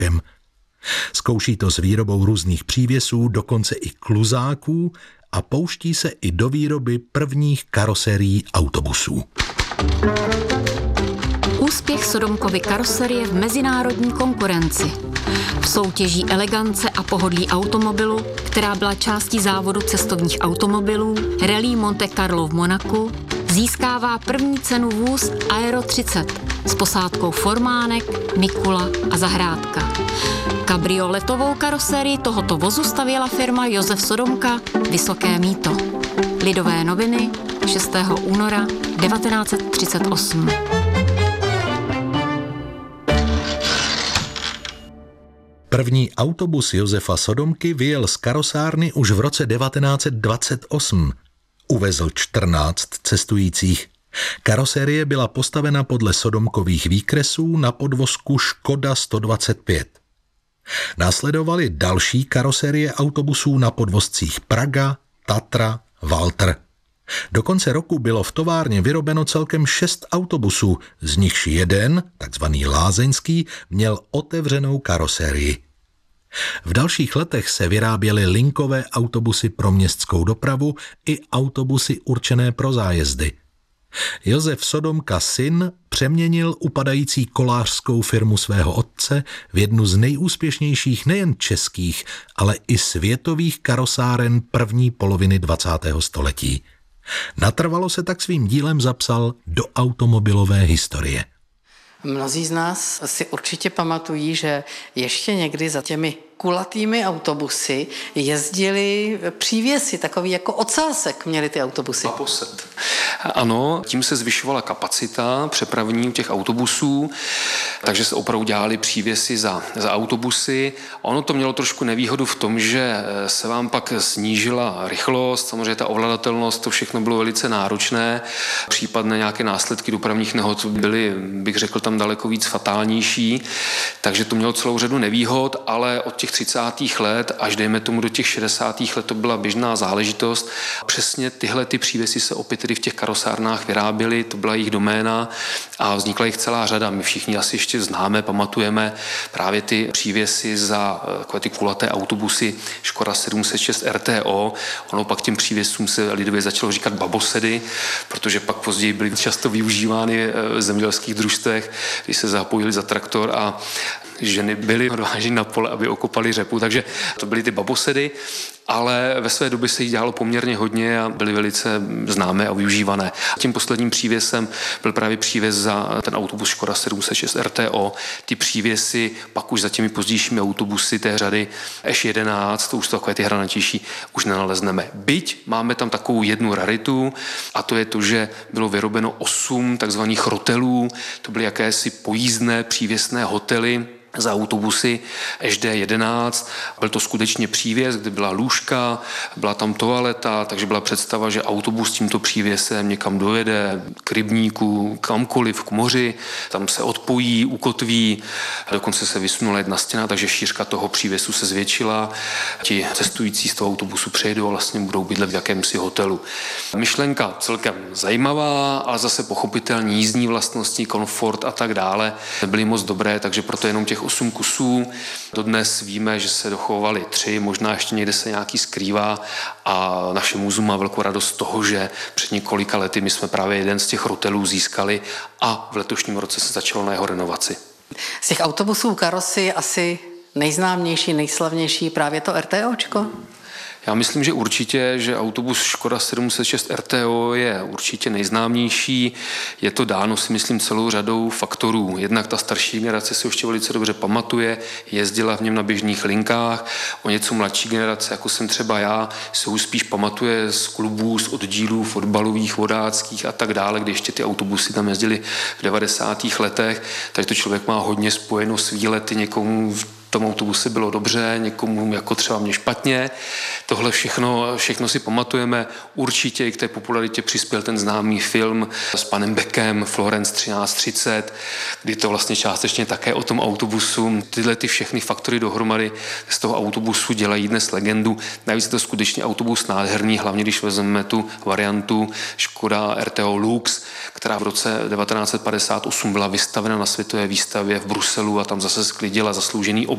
Škodovkem. Zkouší to s výrobou různých přívěsů, dokonce i kluzáků a pouští se i do výroby prvních karoserií autobusů. Úspěch Sodomkovy karoserie v mezinárodní konkurenci. V soutěží elegance a pohodlí automobilu, která byla částí závodu cestovních automobilů Rallye Monte Carlo v Monaku, získává první cenu vůz Aero 30 s posádkou Formánek, Mikula a Zahrádka. Kabrioletovou karosérii tohoto vozu stavěla firma Josef Sodomka Vysoké Mýto. Lidové noviny 6. února 1938. První autobus Josefa Sodomky vyjel z karosárny už v roce 1928. Uvezl 14 cestujících. Karosérie byla postavena podle Sodomkových výkresů na podvozku Škoda 125. Následovaly další karosérie autobusů na podvozcích Praga, Tatra, Walter. Do konce roku bylo v továrně vyrobeno celkem 6 autobusů, z nichž jeden, takzvaný lázeňský, měl otevřenou karosérii. V dalších letech se vyráběly linkové autobusy pro městskou dopravu i autobusy určené pro zájezdy. Josef Sodomka syn přeměnil upadající kolářskou firmu svého otce v jednu z nejúspěšnějších nejen českých, ale i světových karosáren první poloviny 20. století. Natrvalo se tak svým dílem zapsal do automobilové historie. Mnozí z nás si určitě pamatují, že ještě někdy za těmi kulatými autobusy jezdili přívěsy, takový jako ocásek měli ty autobusy. Baboset. Ano, tím se zvyšovala kapacita přepravní těch autobusů, takže se opravdu dělali přívěsy za autobusy. Ono to mělo trošku nevýhodu v tom, že se vám pak snížila rychlost, samozřejmě ta ovladatelnost, to všechno bylo velice náročné. Případné nějaké následky dopravních nehod byly, bych řekl, tam daleko víc fatálnější, takže to mělo celou řadu nevýhod, ale od těch 30. let až dejme tomu do těch 60. let to byla běžná záležitost. Přesně tyhle ty přívěsy se opět tedy v těch karosárnách vyráběly, to byla jejich doména a vznikla jich celá řada. My všichni asi ještě známe, pamatujeme právě ty přívěsy za takové ty kulaté autobusy Škoda 706 RTO. Ono pak těm přívěsům se lidově začalo říkat babosedy, protože pak později byly často využívány v zemědělských družstvech, když se zapojili za traktor a ženy byly odváženy na pole, aby okopali řepu, takže to byly ty babosedy, ale ve své době se jich dělalo poměrně hodně a byly velice známé a využívané. Tím posledním přívěsem byl právě přívěs za ten autobus Škoda 706 RTO. Ty přívěsy pak už za těmi pozdějšími autobusy té řady Š11, to už jsou takové ty hranatější, už nenalezneme. Byť máme tam takovou jednu raritu a to je to, že bylo vyrobeno 8 takzvaných rotelů, to byly jakési pojízdné přívěsné hotely za autobusy ŽD11. Byl to skutečně přívěs, kde byla lůžka, byla tam toaleta, takže byla představa, že autobus tímto přívěsem někam dojede, k rybníku, kamkoliv, k moři, tam se odpojí, ukotví, dokonce se vysunula jedna stěna, takže šířka toho přívěsu se zvětšila. Ti cestující z toho autobusu přejdou a vlastně budou bydlet v jakémsi hotelu. Myšlenka celkem zajímavá, ale zase pochopitelně jízdní vlastnosti, komfort a tak dále nebyly moc dobré, takže proto jenom těch 8 kusů. Dodnes víme, že se dochovaly 3, možná ještě někde se nějaký skrývá a naše múzeum má velkou radost z toho, že před několika lety my jsme právě jeden z těch rotelů získali a v letošním roce se začalo na jeho renovaci. Z těch autobusů karosy asi nejznámější, nejslavnější právě to RTOčko? Já myslím, že určitě, že autobus Škoda 706 RTO je určitě nejznámější. Je to dáno, si myslím, celou řadou faktorů. Jednak ta starší generace si ještě velice dobře pamatuje, jezdila v něm na běžných linkách. O něco mladší generace, jako jsem třeba já, se už spíš pamatuje z klubů, z oddílů fotbalových, vodáckých a tak dále, kdy ještě ty autobusy tam jezdily v 90. letech. Takže to člověk má hodně spojeno s výlety někomu tomu autobuse bylo dobře, někomu jako třeba mě špatně. Tohle všechno si pamatujeme. Určitě i k té popularitě přispěl ten známý film s panem Beckem, Florence 1330, kdy to vlastně částečně také o tom autobusu. Tyhle ty všechny faktory dohromady z toho autobusu dělají dnes legendu. Navíc je to skutečně autobus nádherný, hlavně když vezmeme tu variantu Škoda RTO Lux, která v roce 1958 byla vystavena na světové výstavě v Bruselu a tam zase sklidila zasloužený